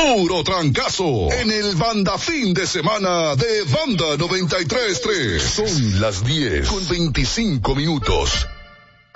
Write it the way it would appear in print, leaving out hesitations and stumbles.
Puro trancazo en el Banda Fin de Semana de Banda 93.3. Son las 10:25.